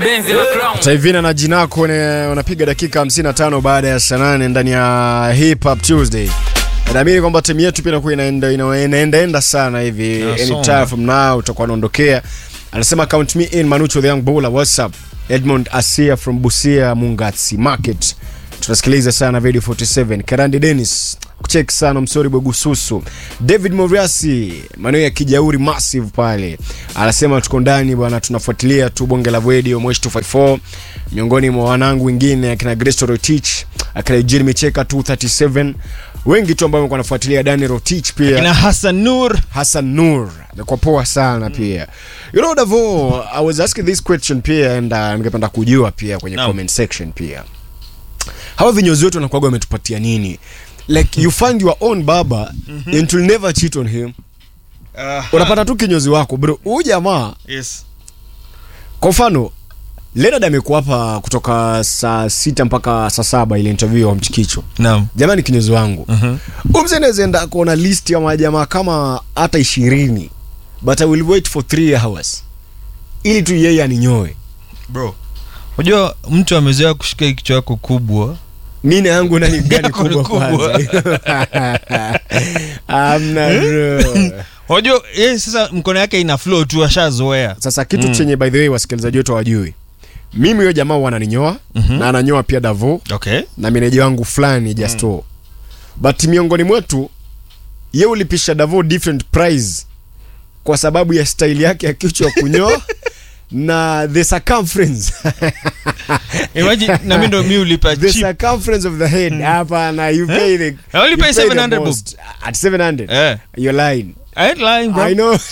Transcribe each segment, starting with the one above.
Taivina na Jinako wanapiga dakika 55 baada ya saa 8 ndani ya Hip Hop Tuesday. Naamini kwamba timu yetu pia inakuwa inaenda sana hivi. Anytime from now utakuwa unaondokea. Anasema count me in, Manucho the young bowler. What's up? Edmond Asia from Busia Mungatsi Market. Tunasikiliza sana Radio 47. Karandi Dennis kucheck sana Msori Bogususu. David Moriasi maneno ya kijauri massive pale. Anasema tuko ndani bwana, tunafuatilia tu bonge la radio Mwesh 254. Miongoni mwa wanangu wengine akina Grace Rotich, akina Jeremy Cheka 237. Wengi tu ambao wanafuatilia, Dani Rotich pia. Akina Hassan Nur. Kwa poa sana pia. You know Davo, I was asking this question pia and ningependa kujua pia kwenye comment section pia. Hawa vinyozi wetu wanakuwa wametupatia nini? Like you find your own baba and you'll never cheat on him. Unapata tu kinyozi wako bro. Huyu jamaa. Yes. Kwa mfano, Leonard amekuwa hapa kutoka saa 6 mpaka saa 7 ile interview wa Mchikicho. Naam. Jamani kinyozi wangu. Umseneze enda kuona list ya majamaa kama hata 20. But I will wait for 3 hours. Ili tu yeye aninyoe. Bro. Unajua mtu amezoea kushika kichwa chako kubwa. Nini yangu nani gani kubwa kwanza? Amna bro. Unajua sasa mkono yake ina flow tu, ashazoea. Sasa kitu chenye by the way wasikilizaji wetu hawajui. Mimi huyo jamaa wananinyoa na ananyoa pia Davo. Okay. Na meneja wangu fulani Justo. But miongoni mwetu yeye ulipisha Davo different price kwa sababu ya style yake ya kichwa kunyoa na the circumference. Imagine na mimi ndo ulipa the cheap. Circumference of the head. Hapa na you pay the I only pay 700 bob. At 700. You're lying. I ain't lying, bro. I know.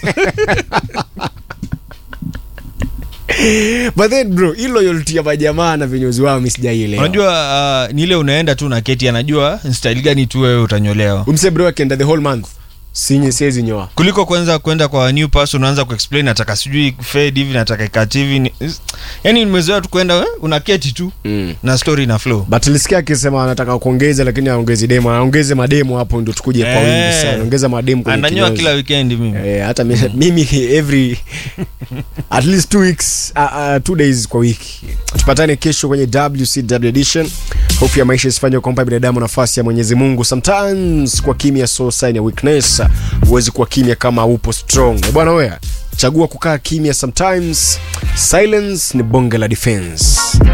But then bro, hilo loyalty ya majamaa na vinyozi wao mimi sijaielewa. Unajua ni ile unaenda tu na keti, anajua style gani tu wewe utanyolewa. Umse bro akaenda the whole month. Siwezi nyoa. Kuliko kwanza kwenda kwa new person unaanza kuexplain nataka sijui fade hivi nataka cut hivi. Yaani nimezoea tu kwenda unaketi tu na story na flow. But nilisikia akisema anataka kuongeza lakini aongeze demo, aongeze mademo hapo ndio tukuje kwa wingi sana. Ongeza mademo kwa ananyoa kila weekend mimi. Hata mimi every at least 2 weeks 2 days kwa wiki. Tupatane kesho kwenye WCW edition. Hope ya maisha isifanye kumpa binadamu nafasi ya Mwenyezi Mungu. Sometimes kwa kimya so sign ya weakness. Huwezi kuwa kimya kama upo strong. Bwana wewe, chagua kukaa kimya sometimes. Silence ni bonge la defense.